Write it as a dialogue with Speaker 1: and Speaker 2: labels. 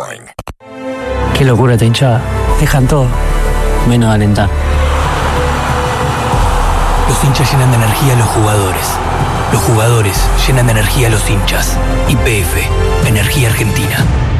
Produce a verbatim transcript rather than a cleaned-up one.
Speaker 1: Qué locura esta hinchada. Dejan todo, menos alentar.
Speaker 2: Los hinchas llenan de energía a los jugadores. Los jugadores llenan de energía a los hinchas. Y P F, Energía Argentina.